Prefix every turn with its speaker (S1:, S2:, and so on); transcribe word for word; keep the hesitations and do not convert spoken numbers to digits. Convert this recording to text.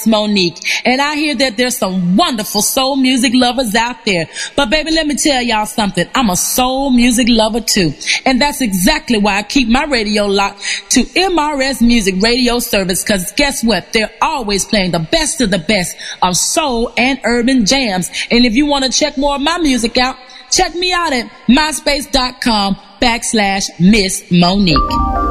S1: Monique, and I hear that there's some wonderful soul music lovers out there. But baby, let me tell y'all something. I'm a soul music lover too. And that's exactly why I keep my radio locked to M R S Music Radio Service, because guess what? They're always playing the best of the best of soul and urban jams. And if you want to check more of my music out, check me out at myspace.com backslash Miss Monique.